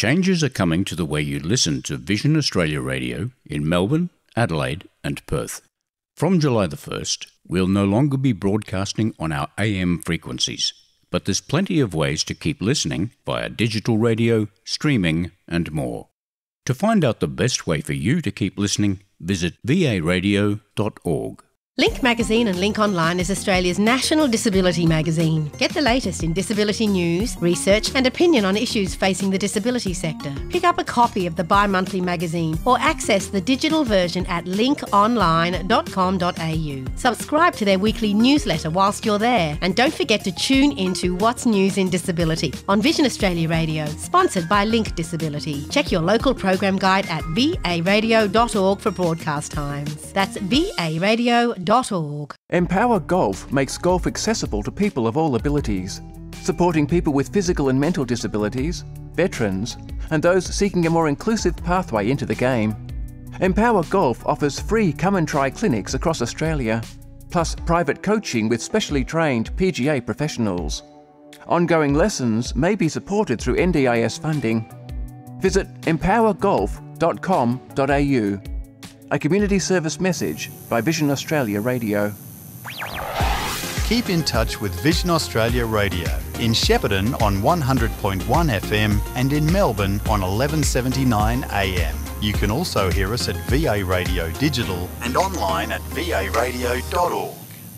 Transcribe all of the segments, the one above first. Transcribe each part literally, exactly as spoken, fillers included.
Changes are coming to the way you listen to Vision Australia Radio in Melbourne, Adelaide and Perth. From July the first, we'll no longer be broadcasting on our A M frequencies, but there's plenty of ways to keep listening via digital radio, streaming and more. To find out the best way for you to keep listening, visit v a radio dot org. Link Magazine and Link Online is Australia's national disability magazine. Get the latest in disability news, research and opinion on issues facing the disability sector. Pick up a copy of the bi-monthly magazine or access the digital version at link online dot com dot a u. Subscribe to their weekly newsletter whilst you're there, and don't forget to tune into What's News in Disability on Vision Australia Radio, sponsored by Link Disability. Check your local program guide at v a radio dot org for broadcast times. That's v a radio dot org. Empower Golf makes golf accessible to people of all abilities, supporting people with physical and mental disabilities, veterans, and those seeking a more inclusive pathway into the game. Empower Golf offers free come and try clinics across Australia, plus private coaching with specially trained P G A professionals. Ongoing lessons may be supported through N D I S funding. Visit empower golf dot com dot a u. A community service message by Vision Australia Radio. Keep in touch with Vision Australia Radio in Shepparton on one hundred point one F M and in Melbourne on eleven seventy-nine A M. You can also hear us at V A Radio Digital and online at v a radio dot org.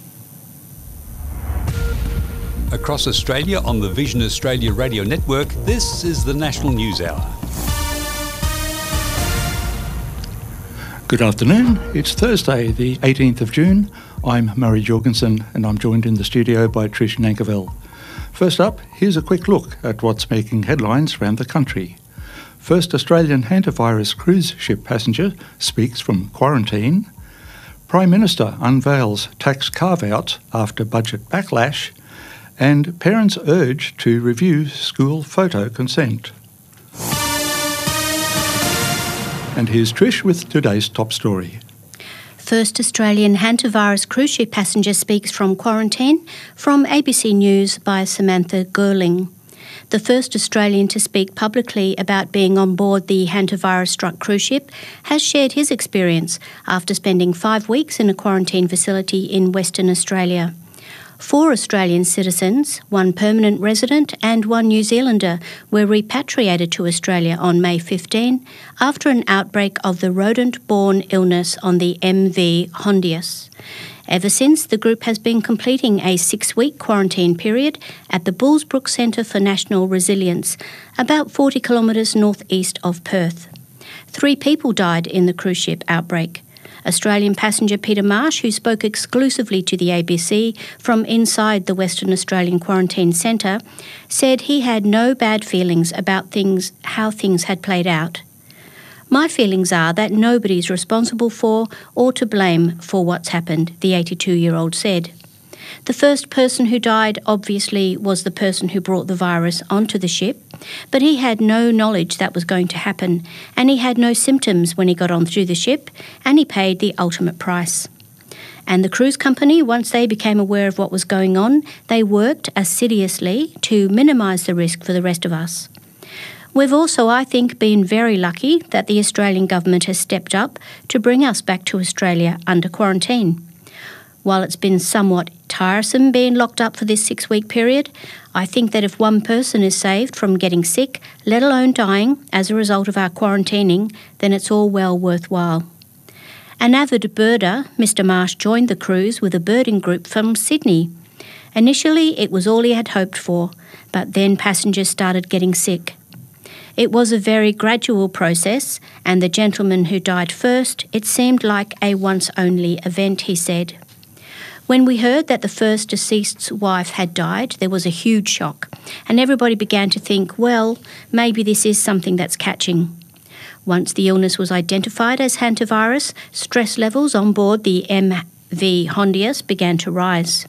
Across Australia on the Vision Australia Radio Network, this is the National News Hour. Good afternoon. It's Thursday, the eighteenth of June. I'm Murray Jorgensen and I'm joined in the studio by Trish Nankerville. First up, here's a quick look at what's making headlines around the country. First Australian hantavirus cruise ship passenger speaks from quarantine. Prime Minister unveils tax carve-outs after budget backlash. And parents urge to review school photo consent. And here's Trish with today's top story. First Australian hantavirus cruise ship passenger speaks from quarantine, from A B C News by Samantha Gerling. The first Australian to speak publicly about being on board the hantavirus-struck cruise ship has shared his experience after spending five weeks in a quarantine facility in Western Australia. Four Australian citizens, one permanent resident and one New Zealander, were repatriated to Australia on May fifteenth after an outbreak of the rodent-borne illness on the M V Hondius. Ever since, the group has been completing a six-week quarantine period at the Bullsbrook Centre for National Resilience, about forty kilometres northeast of Perth. Three people died in the cruise ship outbreak. Australian passenger Peter Marsh, who spoke exclusively to the A B C from inside the Western Australian Quarantine Centre, said he had no bad feelings about things, how things had played out. My feelings are that nobody's responsible for or to blame for what's happened, the eighty-two-year-old said. The first person who died obviously was the person who brought the virus onto the ship, but he had no knowledge that was going to happen, and he had no symptoms when he got onto the ship, and he paid the ultimate price. And the cruise company, once they became aware of what was going on, they worked assiduously to minimise the risk for the rest of us. We've also, I think, been very lucky that the Australian government has stepped up to bring us back to Australia under quarantine. While it's been somewhat tiresome being locked up for this six-week period, I think that if one person is saved from getting sick, let alone dying, as a result of our quarantining, then it's all well worthwhile. An avid birder, Mister Marsh joined the cruise with a birding group from Sydney. Initially, it was all he had hoped for, but then passengers started getting sick. It was a very gradual process, and the gentleman who died first, it seemed like a once-only event, he said. When we heard that the first deceased's wife had died, there was a huge shock, and everybody began to think, well, maybe this is something that's catching. Once the illness was identified as hantavirus, stress levels on board the M V Hondius began to rise.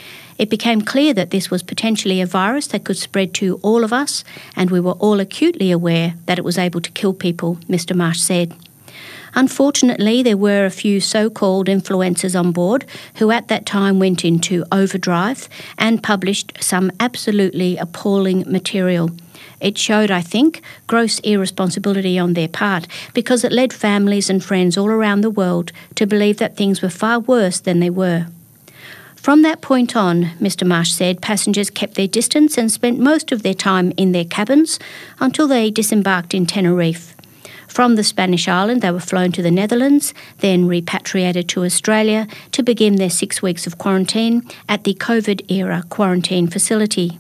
It became clear that this was potentially a virus that could spread to all of us, and we were all acutely aware that it was able to kill people, Mister Marsh said. Unfortunately, there were a few so-called influencers on board who at that time went into overdrive and published some absolutely appalling material, It showed, I think, gross irresponsibility on their part because it led families and friends all around the world to believe that things were far worse than they were. From that point on, Mister Marsh said, passengers kept their distance and spent most of their time in their cabins until they disembarked in Tenerife. From the Spanish island, they were flown to the Netherlands, then repatriated to Australia to begin their six weeks of quarantine at the COVID-era quarantine facility.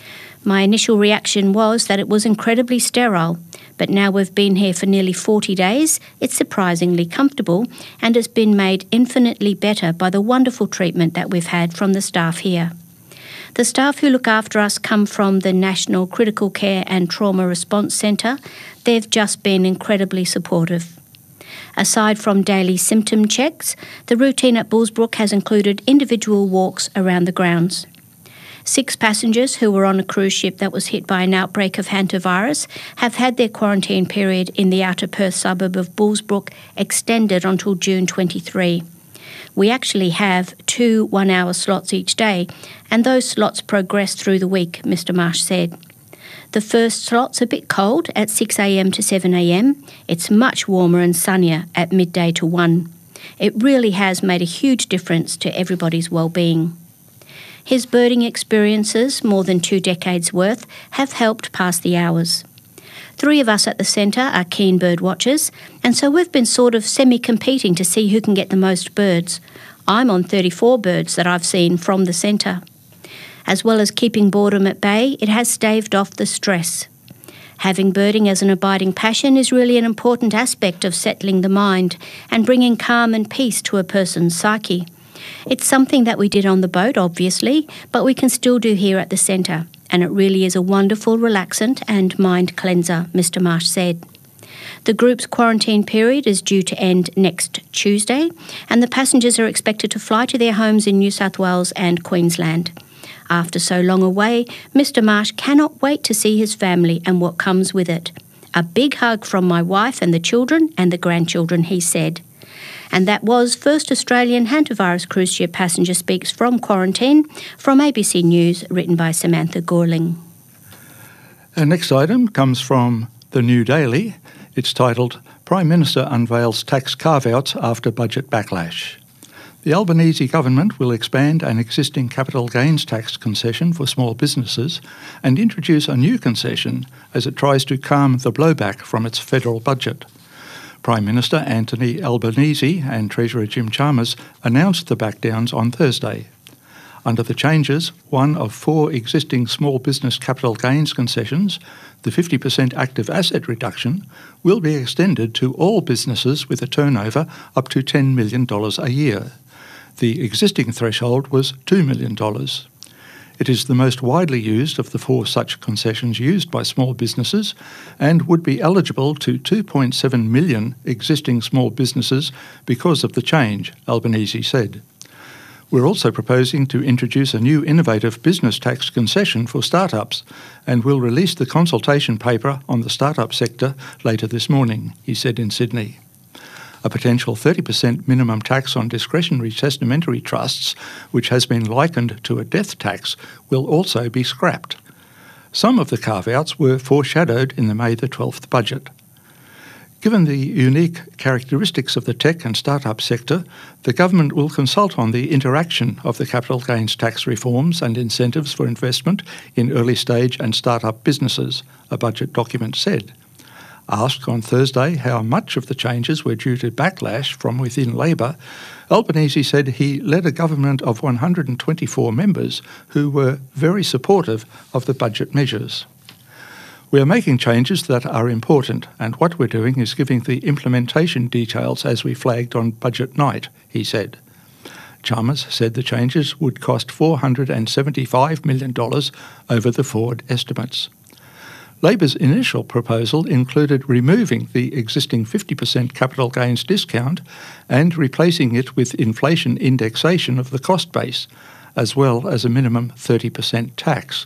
My initial reaction was that it was incredibly sterile, but now we've been here for nearly forty days, it's surprisingly comfortable and has been made infinitely better by the wonderful treatment that we've had from the staff here. The staff who look after us come from the National Critical Care and Trauma Response Centre. They've just been incredibly supportive. Aside from daily symptom checks, the routine at Bullsbrook has included individual walks around the grounds. Six passengers who were on a cruise ship that was hit by an outbreak of hantavirus have had their quarantine period in the outer Perth suburb of Bullsbrook extended until June twenty-third. We actually have two one-hour slots each day, and those slots progress through the week, Mister Marsh said. The first slot's a bit cold at six a.m. to seven a.m. It's much warmer and sunnier at midday to one. It really has made a huge difference to everybody's well-being. His birding experiences, more than two decades worth, have helped pass the hours. Three of us at the centre are keen bird watchers, and so we've been sort of semi-competing to see who can get the most birds. I'm on thirty-four birds that I've seen from the centre. As well as keeping boredom at bay, it has staved off the stress. Having birding as an abiding passion is really an important aspect of settling the mind and bringing calm and peace to a person's psyche. It's something that we did on the boat, obviously, but we can still do here at the centre, and it really is a wonderful relaxant and mind cleanser, Mister Marsh said. The group's quarantine period is due to end next Tuesday, and the passengers are expected to fly to their homes in New South Wales and Queensland. After so long away, Mister Marsh cannot wait to see his family and what comes with it. A big hug from my wife and the children and the grandchildren, he said. And that was First Australian Hantavirus cruise ship passenger speaks from quarantine, from A B C News, written by Samantha Gorling. Our next item comes from the New Daily. It's titled, Prime Minister Unveils Tax Carve-Outs After Budget Backlash. The Albanese government will expand an existing capital gains tax concession for small businesses and introduce a new concession as it tries to calm the blowback from its federal budget. Prime Minister Anthony Albanese and Treasurer Jim Chalmers announced the backdowns on Thursday. Under the changes, one of four existing small business capital gains concessions, the fifty percent active asset reduction, will be extended to all businesses with a turnover up to ten million dollars a year. The existing threshold was two million dollars. It is the most widely used of the four such concessions used by small businesses and would be eligible to two point seven million existing small businesses because of the change, Albanese said. We're also proposing to introduce a new innovative business tax concession for startups and will release the consultation paper on the startup sector later this morning, he said in Sydney. A potential thirty percent minimum tax on discretionary testamentary trusts, which has been likened to a death tax, will also be scrapped. Some of the carve-outs were foreshadowed in the May the twelfth budget. Given the unique characteristics of the tech and startup sector, the government will consult on the interaction of the capital gains tax reforms and incentives for investment in early-stage and startup businesses, a budget document said. Asked on Thursday how much of the changes were due to backlash from within Labor, Albanese said he led a government of one hundred twenty-four members who were very supportive of the budget measures. We are making changes that are important, and what we're doing is giving the implementation details as we flagged on budget night, he said. Chalmers said the changes would cost four hundred seventy-five million dollars over the forward estimates. Labor's initial proposal included removing the existing fifty percent capital gains discount and replacing it with inflation indexation of the cost base, as well as a minimum thirty percent tax.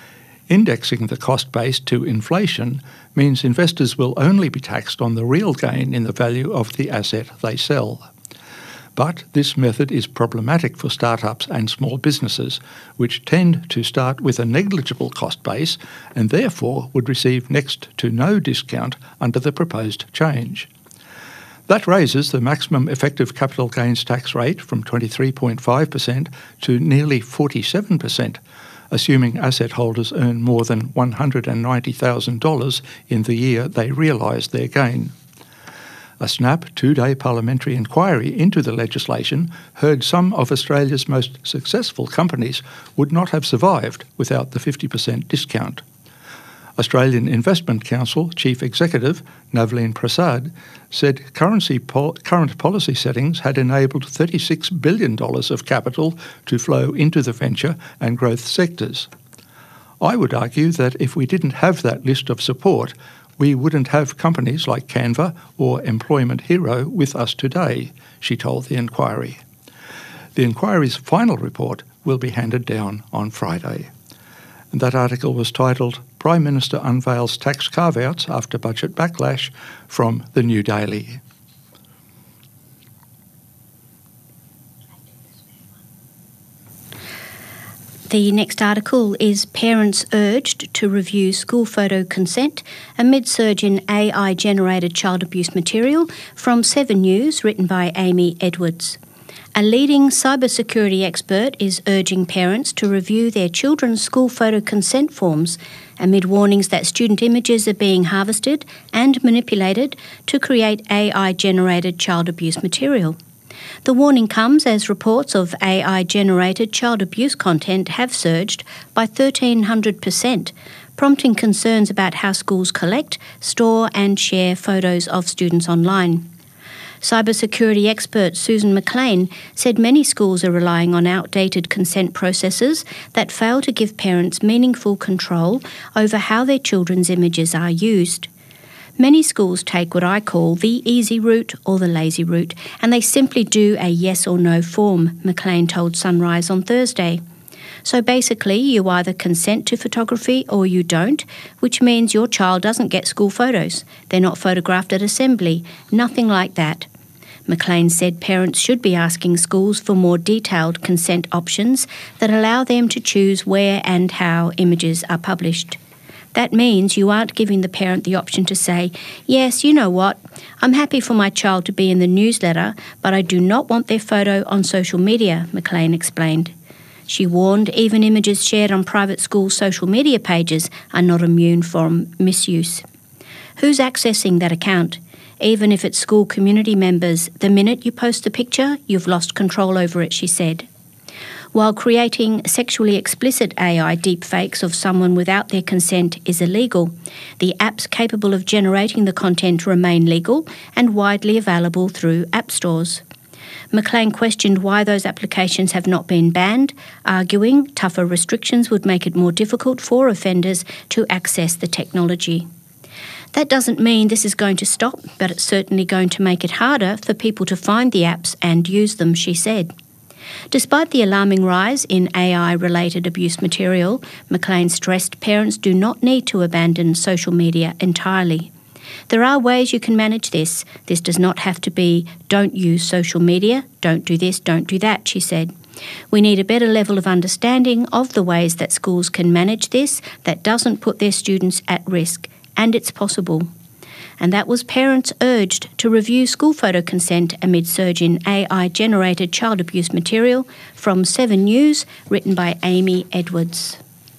Indexing the cost base to inflation means investors will only be taxed on the real gain in the value of the asset they sell. But this method is problematic for startups and small businesses, which tend to start with a negligible cost base and therefore would receive next to no discount under the proposed change. That raises the maximum effective capital gains tax rate from twenty-three point five percent to nearly forty-seven percent, assuming asset holders earn more than one hundred ninety thousand dollars in the year they realise their gain. A snap two-day parliamentary inquiry into the legislation heard some of Australia's most successful companies would not have survived without the fifty percent discount. Australian Investment Council Chief Executive Navleen Prasad said currency pol- current policy settings had enabled thirty-six billion dollars of capital to flow into the venture and growth sectors. I would argue that if we didn't have that list of support, we wouldn't have companies like Canva or Employment Hero with us today, she told the inquiry. The inquiry's final report will be handed down on Friday. And that article was titled Prime Minister Unveils Tax Carve-Outs After Budget Backlash from The New Daily. The next article is Parents Urged to Review School Photo Consent Amid Surge in A I-Generated Child Abuse Material from Seven News, written by Amy Edwards. A leading cybersecurity expert is urging parents to review their children's school photo consent forms amid warnings that student images are being harvested and manipulated to create A I-generated child abuse material. The warning comes as reports of A I-generated child abuse content have surged by thirteen hundred percent, prompting concerns about how schools collect, store and share photos of students online. Cybersecurity expert Susan McLean said many schools are relying on outdated consent processes that fail to give parents meaningful control over how their children's images are used. Many schools take what I call the easy route or the lazy route, and they simply do a yes or no form, McLean told Sunrise on Thursday. So basically, you either consent to photography or you don't, which means your child doesn't get school photos. They're not photographed at assembly, nothing like that. McLean said parents should be asking schools for more detailed consent options that allow them to choose where and how images are published. That means you aren't giving the parent the option to say, yes, you know what, I'm happy for my child to be in the newsletter, but I do not want their photo on social media, McLean explained. She warned even images shared on private school social media pages are not immune from misuse. Who's accessing that account? Even if it's school community members, the minute you post the picture, you've lost control over it, she said. While creating sexually explicit A I deepfakes of someone without their consent is illegal, the apps capable of generating the content remain legal and widely available through app stores. McLean questioned why those applications have not been banned, arguing tougher restrictions would make it more difficult for offenders to access the technology. That doesn't mean this is going to stop, but it's certainly going to make it harder for people to find the apps and use them, she said. Despite the alarming rise in A I-related abuse material, McLean stressed parents do not need to abandon social media entirely. There are ways you can manage this. This does not have to be, don't use social media, don't do this, don't do that, she said. We need a better level of understanding of the ways that schools can manage this that doesn't put their students at risk. And it's possible. And that was Parents Urged to Review School Photo Consent Amid Surge in A I-Generated Child Abuse Material from Seven News, written by Amy Edwards.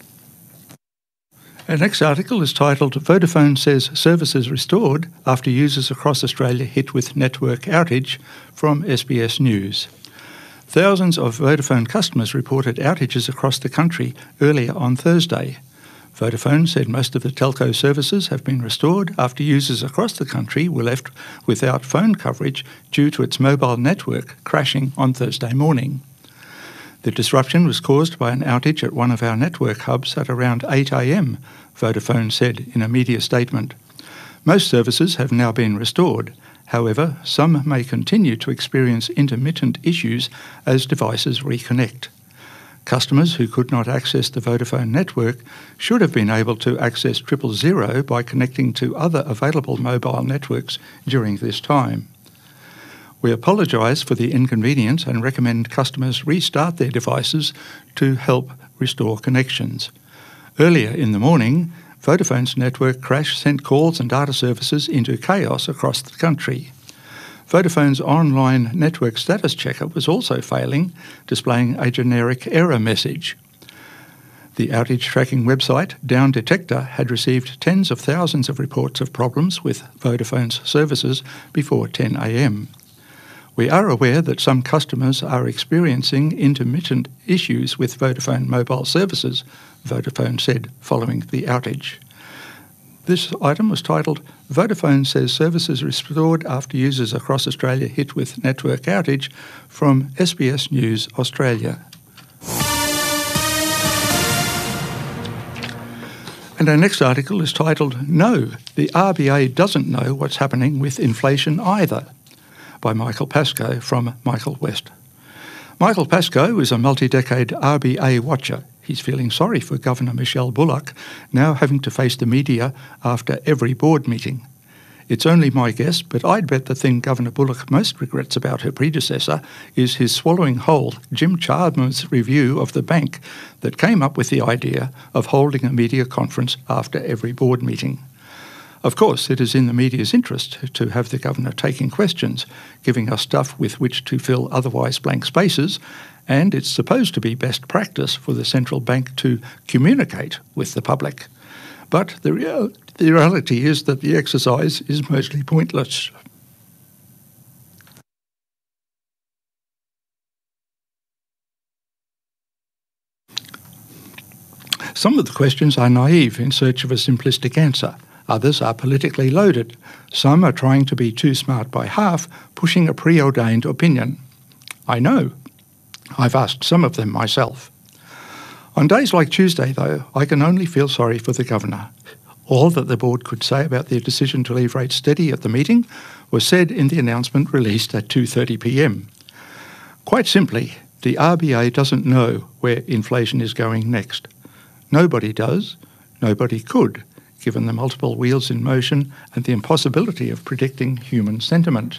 Our next article is titled Vodafone Says Services Restored After Users Across Australia Hit with Network Outage from S B S News. Thousands of Vodafone customers reported outages across the country earlier on Thursday. Vodafone said most of the telco services have been restored after users across the country were left without phone coverage due to its mobile network crashing on Thursday morning. The disruption was caused by an outage at one of our network hubs at around eight a m, Vodafone said in a media statement. Most services have now been restored. However, some may continue to experience intermittent issues as devices reconnect. Customers who could not access the Vodafone network should have been able to access Triple Zero by connecting to other available mobile networks during this time. We apologise for the inconvenience and recommend customers restart their devices to help restore connections. Earlier in the morning, Vodafone's network crash sent calls and data services into chaos across the country. Vodafone's online network status checker was also failing, displaying a generic error message. The outage tracking website Down Detector had received tens of thousands of reports of problems with Vodafone's services before ten a m. We are aware that some customers are experiencing intermittent issues with Vodafone mobile services, Vodafone said following the outage. This item was titled, Vodafone says services restored after users across Australia hit with network outage, from S B S News Australia. And our next article is titled, No, the R B A doesn't know what's happening with inflation either, by Michael Pascoe from Michael West. Michael Pascoe is a multi-decade R B A watcher. He's feeling sorry for Governor Michelle Bullock, now having to face the media after every board meeting. It's only my guess, but I'd bet the thing Governor Bullock most regrets about her predecessor is his swallowing whole Jim Chalmers' review of the bank that came up with the idea of holding a media conference after every board meeting. Of course, it is in the media's interest to have the Governor taking questions, giving us stuff with which to fill otherwise blank spaces, and it's supposed to be best practice for the central bank to communicate with the public. But the, real, the reality is that the exercise is mostly pointless. Some of the questions are naive in search of a simplistic answer. Others are politically loaded. Some are trying to be too smart by half, pushing a preordained opinion. I know. I've asked some of them myself. On days like Tuesday, though, I can only feel sorry for the Governor. All that the board could say about their decision to leave rates steady at the meeting was said in the announcement released at two thirty p m. Quite simply, the R B A doesn't know where inflation is going next. Nobody does. Nobody could, given the multiple wheels in motion and the impossibility of predicting human sentiment.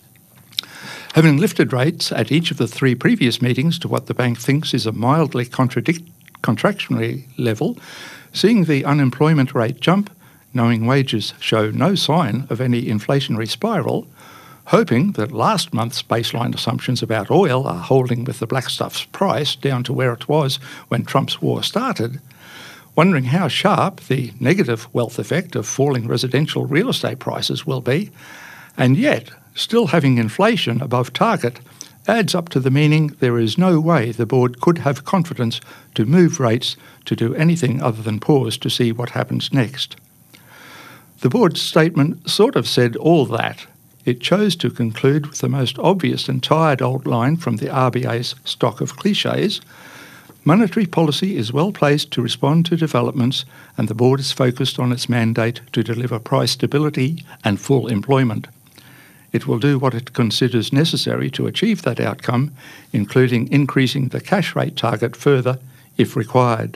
Having lifted rates at each of the three previous meetings to what the bank thinks is a mildly contradic- contractionary level, seeing the unemployment rate jump, knowing wages show no sign of any inflationary spiral, hoping that last month's baseline assumptions about oil are holding with the black stuff's price down to where it was when Trump's war started, wondering how sharp the negative wealth effect of falling residential real estate prices will be, and yet still having inflation above target adds up to the meaning there is no way the board could have confidence to move rates to do anything other than pause to see what happens next. The board's statement sort of said all that. It chose to conclude with the most obvious and tired old line from the R B A's stock of clichés. Monetary policy is well placed to respond to developments, and the board is focused on its mandate to deliver price stability and full employment. It will do what it considers necessary to achieve that outcome, including increasing the cash rate target further if required.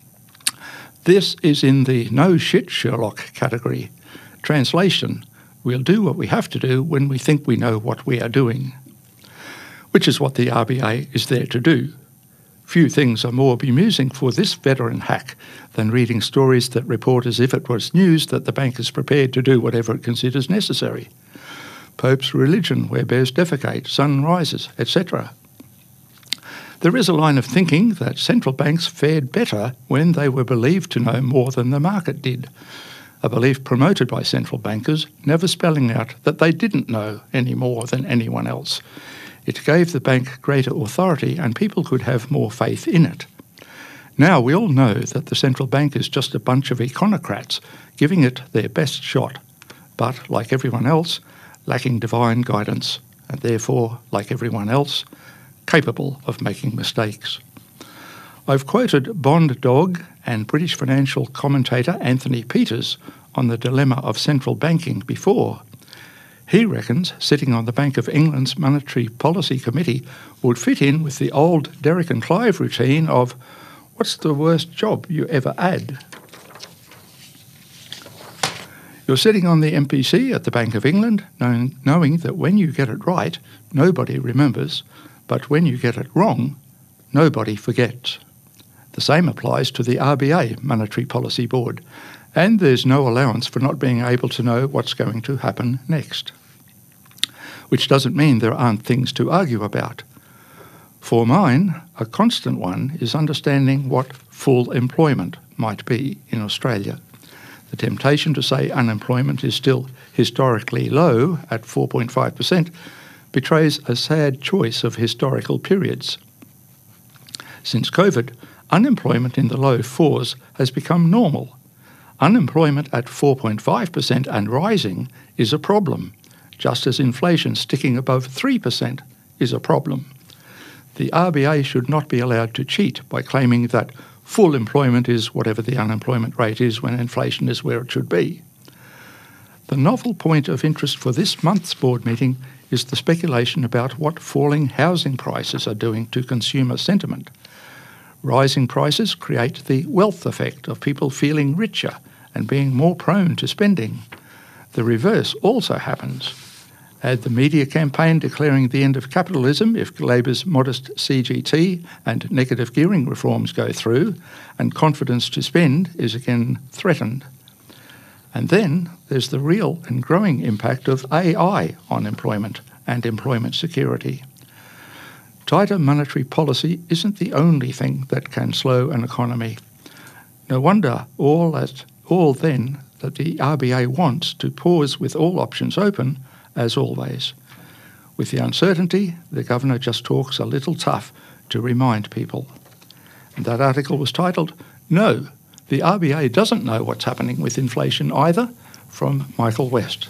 This is in the no shit Sherlock category. Translation: we'll do what we have to do when we think we know what we are doing. Which is what the R B A is there to do. Few things are more bemusing for this veteran hack than reading stories that report as if it was news that the bank is prepared to do whatever it considers necessary. Pope's religion, where bears defecate, sun rises, et cetera. There is a line of thinking that central banks fared better when they were believed to know more than the market did, a belief promoted by central bankers, never spelling out that they didn't know any more than anyone else. It gave the bank greater authority and people could have more faith in it. Now we all know that the central bank is just a bunch of econocrats giving it their best shot, but like everyone else, lacking divine guidance, and therefore, like everyone else, capable of making mistakes. I've quoted Bond Dog and British financial commentator Anthony Peters on the dilemma of central banking before. He reckons sitting on the Bank of England's Monetary Policy Committee would fit in with the old Derek and Clive routine of, what's the worst job you ever had? You're sitting on the M P C at the Bank of England, knowing, knowing that when you get it right, nobody remembers, but when you get it wrong, nobody forgets. The same applies to the R B A, Monetary Policy Board, and there's no allowance for not being able to know what's going to happen next. Which doesn't mean there aren't things to argue about. For mine, a constant one is understanding what full employment might be in Australia. The temptation to say unemployment is still historically low at four point five percent betrays a sad choice of historical periods. Since COVID, unemployment in the low fours has become normal. Unemployment at four point five percent and rising is a problem, just as inflation sticking above three percent is a problem. The R B A should not be allowed to cheat by claiming that full employment is whatever the unemployment rate is when inflation is where it should be. The novel point of interest for this month's board meeting is the speculation about what falling housing prices are doing to consumer sentiment. Rising prices create the wealth effect of people feeling richer and being more prone to spending. The reverse also happens. Add the media campaign declaring the end of capitalism if Labor's modest C G T and negative gearing reforms go through, and confidence to spend is again threatened. And then there's the real and growing impact of A I on employment and employment security. Tighter monetary policy isn't the only thing that can slow an economy. No wonder all, at, all then that the R B A wants to pause with all options open, as always. With the uncertainty, the Governor just talks a little tough to remind people. And that article was titled, "No, the R B A doesn't know what's happening with inflation either," from Michael West.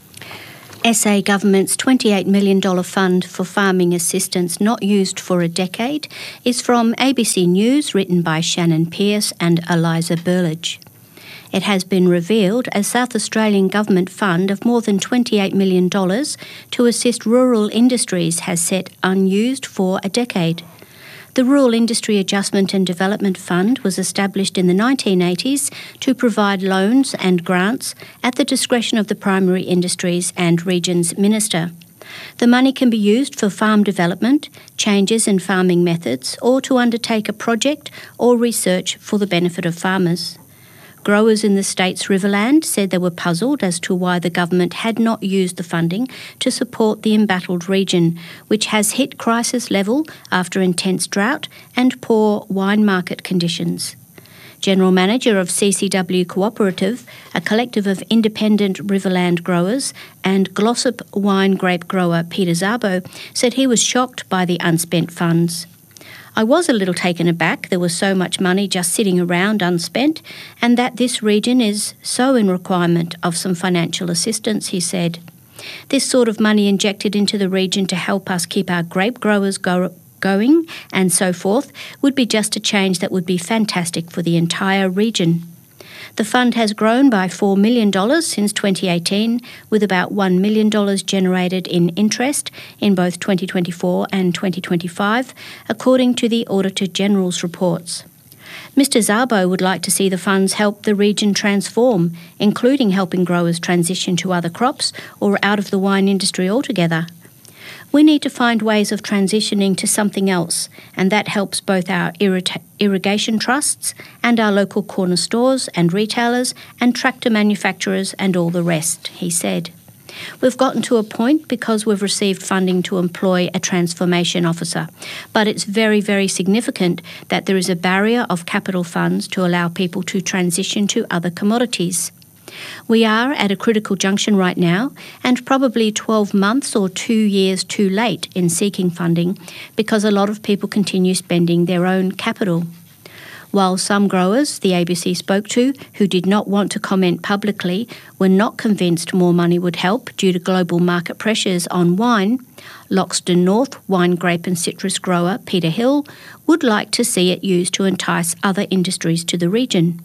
S A Government's twenty-eight million dollars fund for farming assistance not used for a decade is from A B C News, written by Shannon Pearce and Eliza Burlage. It has been revealed a South Australian Government fund of more than twenty-eight million dollars to assist rural industries has sat unused for a decade. The Rural Industry Adjustment and Development Fund was established in the nineteen eighties to provide loans and grants at the discretion of the Primary Industries and Regions Minister. The money can be used for farm development, changes in farming methods, or to undertake a project or research for the benefit of farmers. Growers in the state's Riverland said they were puzzled as to why the government had not used the funding to support the embattled region, which has hit crisis level after intense drought and poor wine market conditions. General Manager of C C W Cooperative, a collective of independent Riverland growers, and Glossop wine grape grower Peter Szabo said he was shocked by the unspent funds. "I was a little taken aback there was so much money just sitting around unspent, and that this region is so in requirement of some financial assistance," he said. "This sort of money injected into the region to help us keep our grape growers go- going and so forth would be just a change that would be fantastic for the entire region." The fund has grown by four million dollars since twenty eighteen, with about one million dollars generated in interest in both twenty twenty-four and twenty twenty-five, according to the Auditor General's reports. Mister Szabo would like to see the funds help the region transform, including helping growers transition to other crops or out of the wine industry altogether. "We need to find ways of transitioning to something else, and that helps both our irrita- irrigation trusts and our local corner stores and retailers and tractor manufacturers and all the rest," he said. "We've gotten to a point because we've received funding to employ a transformation officer, but it's very, very significant that there is a barrier of capital funds to allow people to transition to other commodities. We are at a critical junction right now and probably twelve months or two years too late in seeking funding because a lot of people continue spending their own capital." While some growers the A B C spoke to who did not want to comment publicly were not convinced more money would help due to global market pressures on wine, Loxton North wine, grape and citrus grower Peter Hill would like to see it used to entice other industries to the region.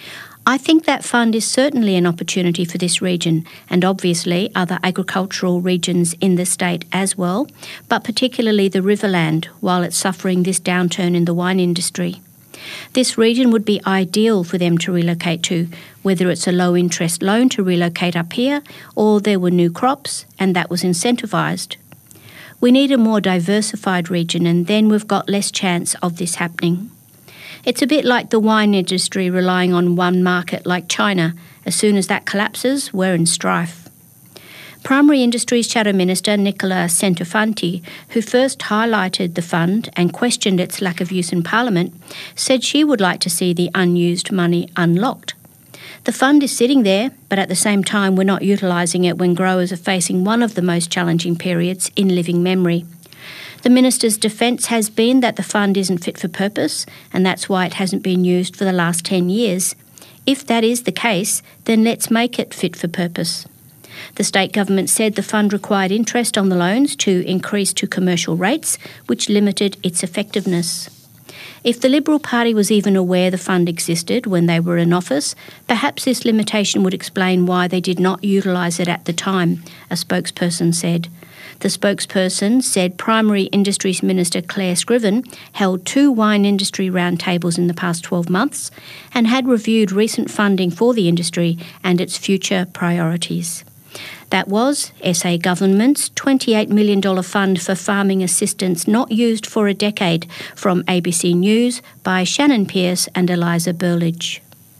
"I think that fund is certainly an opportunity for this region and obviously other agricultural regions in the state as well, but particularly the Riverland while it's suffering this downturn in the wine industry. This region would be ideal for them to relocate to, whether it's a low-interest loan to relocate up here or there were new crops and that was incentivised. We need a more diversified region and then we've got less chance of this happening. It's a bit like the wine industry relying on one market like China. As soon as that collapses, we're in strife. Primary Industries Shadow Minister Nicola Centofanti, who first highlighted the fund and questioned its lack of use in Parliament, said she would like to see the unused money unlocked. The fund is sitting there, but at the same time we're not utilising it when growers are facing one of the most challenging periods in living memory. The Minister's defence has been that the fund isn't fit for purpose, and that's why it hasn't been used for the last ten years. If that is the case, then let's make it fit for purpose. The state government said the fund required interest on the loans to increase to commercial rates, which limited its effectiveness. If the Liberal Party was even aware the fund existed when they were in office, perhaps this limitation would explain why they did not utilise it at the time, a spokesperson said. The spokesperson said Primary Industries Minister Claire Scriven held two wine industry roundtables in the past twelve months and had reviewed recent funding for the industry and its future priorities. That was S A Government's twenty-eight million dollars fund for farming assistance not used for a decade, from A B C News by Shannon Pearce and Eliza Burlidge.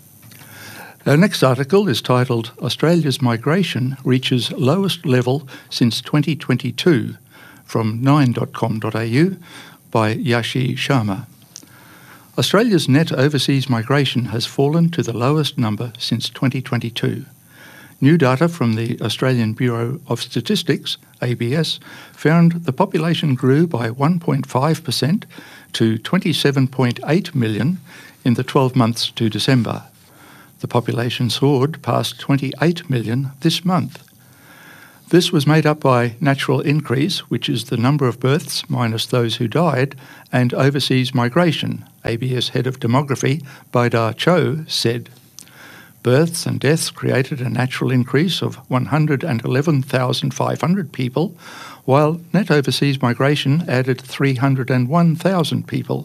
Our next article is titled Australia's Migration Reaches Lowest Level Since twenty twenty-two from nine dot com dot a u by Yashi Sharma. Australia's net overseas migration has fallen to the lowest number since twenty twenty-two. New data from the Australian Bureau of Statistics, A B S, found the population grew by one point five percent to twenty-seven point eight million in the twelve months to December. The population soared past twenty-eight million this month. This was made up by natural increase, which is the number of births minus those who died, and overseas migration, A B S Head of Demography, Baidar Cho, said. Births and deaths created a natural increase of one hundred eleven thousand five hundred people, while net overseas migration added three hundred one thousand people.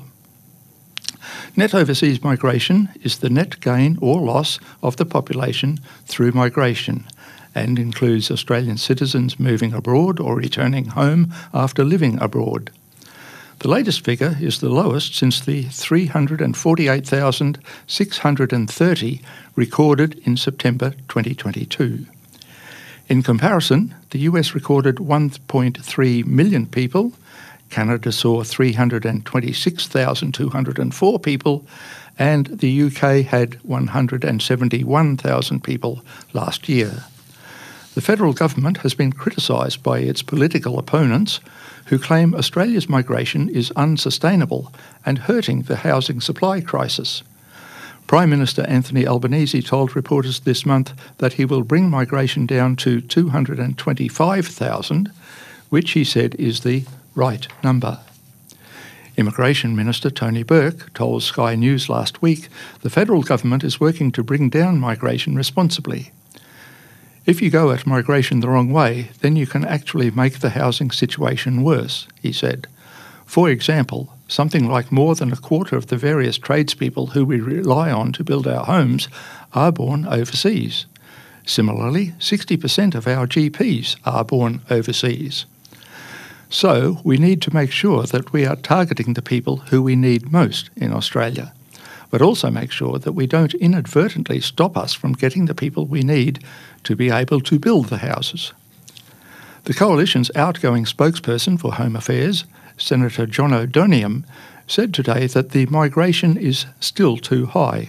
Net overseas migration is the net gain or loss of the population through migration and includes Australian citizens moving abroad or returning home after living abroad. The latest figure is the lowest since the three hundred forty-eight thousand six hundred thirty recorded in September twenty twenty-two. In comparison, the U S recorded one point three million people, Canada saw three hundred twenty-six thousand two hundred four people, and the U K had one hundred seventy-one thousand people last year. The federal government has been criticised by its political opponents, who claim Australia's migration is unsustainable and hurting the housing supply crisis. Prime Minister Anthony Albanese told reporters this month that he will bring migration down to two hundred twenty-five thousand, which he said is the right number. Immigration Minister Tony Burke told Sky News last week the federal government is working to bring down migration responsibly. If you go at migration the wrong way, then you can actually make the housing situation worse, he said. For example, something like more than a quarter of the various tradespeople who we rely on to build our homes are born overseas. Similarly, sixty percent of our G Ps are born overseas. So we need to make sure that we are targeting the people who we need most in Australia, but also make sure that we don't inadvertently stop us from getting the people we need to be able to build the houses. The Coalition's outgoing spokesperson for Home Affairs, Senator John O'Doniam, said today that the migration is still too high.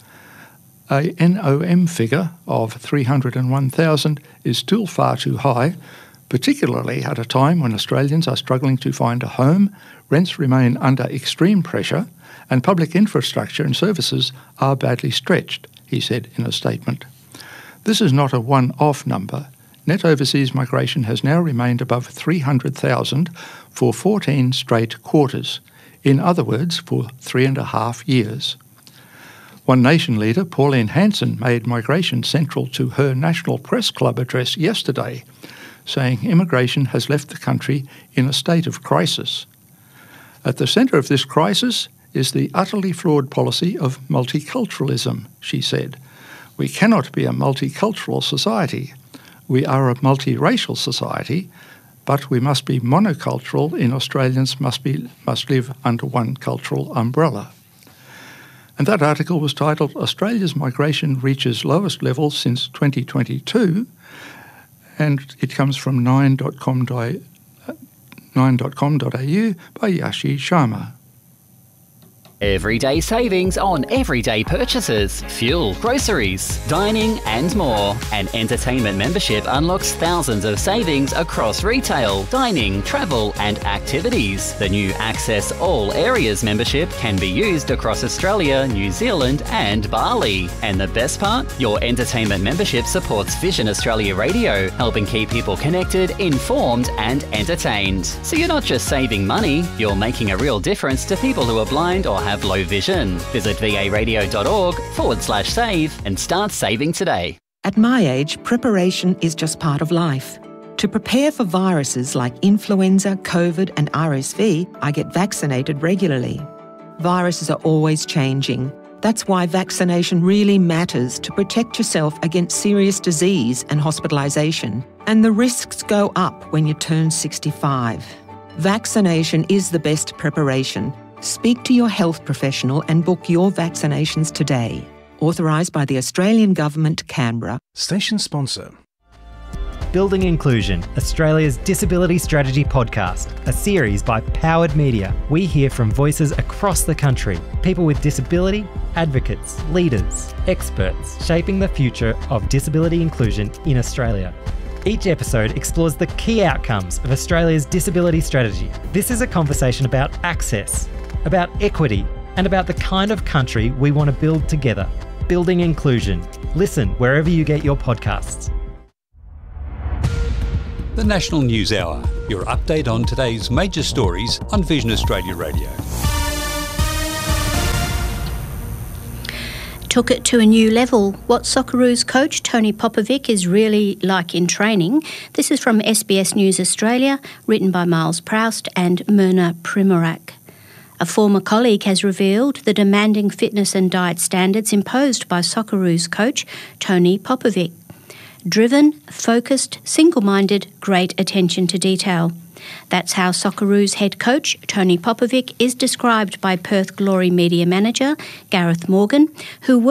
A N O M figure of three hundred one thousand is still far too high, particularly at a time when Australians are struggling to find a home, rents remain under extreme pressure, and public infrastructure and services are badly stretched, he said in a statement. This is not a one-off number. Net overseas migration has now remained above three hundred thousand for fourteen straight quarters, in other words, for three and a half years. One Nation leader, Pauline Hanson, made migration central to her National Press Club address yesterday, saying immigration has left the country in a state of crisis. At the centre of this crisis is the utterly flawed policy of multiculturalism, she said. We cannot be a multicultural society. We are a multiracial society, but we must be monocultural and Australians must be must live under one cultural umbrella. And that article was titled Australia's Migration Reaches Lowest Levels Since twenty twenty-two, and it comes from nine dot com dot a u by Yashi Sharma. Everyday savings on everyday purchases, fuel, groceries, dining and more. An entertainment membership unlocks thousands of savings across retail, dining, travel and activities. The new Access All Areas membership can be used across Australia, New Zealand and Bali. And the best part? Your entertainment membership supports Vision Australia Radio, helping keep people connected, informed and entertained. So you're not just saving money, you're making a real difference to people who are blind or have low vision. Visit varadio.org forward slash save and start saving today. At my age, preparation is just part of life. To prepare for viruses like influenza, COVID and R S V, I get vaccinated regularly. Viruses are always changing. That's why vaccination really matters to protect yourself against serious disease and hospitalisation. And the risks go up when you turn sixty-five. Vaccination is the best preparation. Speak to your health professional and book your vaccinations today. Authorised by the Australian Government, Canberra. Station sponsor. Building Inclusion, Australia's Disability Strategy podcast, a series by Powered Media. We hear from voices across the country, people with disability, advocates, leaders, experts, shaping the future of disability inclusion in Australia. Each episode explores the key outcomes of Australia's disability strategy. This is a conversation about access, about equity, and about the kind of country we want to build together. Building Inclusion. Listen wherever you get your podcasts. The National News Hour, your update on today's major stories on Vision Australia Radio. Took it to a new level. What Socceroos coach Tony Popovic is really like in training. This is from S B S News Australia, written by Miles Proust and Myrna Primorak. A former colleague has revealed the demanding fitness and diet standards imposed by Socceroos coach Tony Popovic. Driven, focused, single-minded, great attention to detail. That's how Socceroos head coach Tony Popovic is described by Perth Glory media manager Gareth Morgan, who